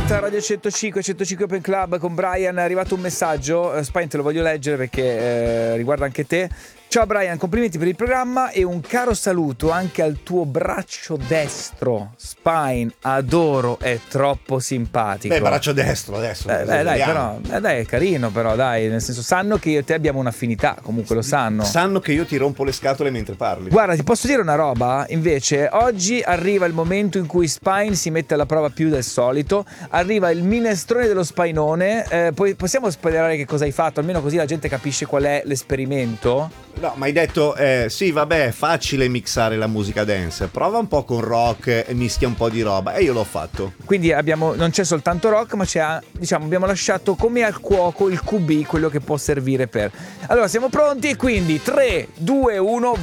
puntata Radio 105 Open Club con Brian. È arrivato un messaggio, Spine, te lo voglio leggere perché riguarda anche te. Ciao Brian, complimenti per il programma e un caro saluto anche al tuo braccio destro. Spine, adoro, è troppo simpatico. Beh, braccio destro adesso. Dai, però, dai, è carino però, dai, nel senso, sanno che io e te abbiamo un'affinità, comunque lo sanno. Sanno che io ti rompo le scatole mentre parli. Guarda, ti posso dire una roba? Invece, oggi arriva il momento in cui Spine si mette alla prova più del solito. Arriva il minestrone dello Spinone. Poi possiamo spoilerare che cosa hai fatto? Almeno così la gente capisce qual è l'esperimento. No, ma hai detto, sì, vabbè, è facile mixare la musica dance. Prova un po' con rock e mischia un po' di roba. E io l'ho fatto. Quindi non c'è soltanto rock, ma c'è, diciamo, abbiamo lasciato come al cuoco il QB, quello che può servire per. Allora, siamo pronti? Quindi 3, 2, 1,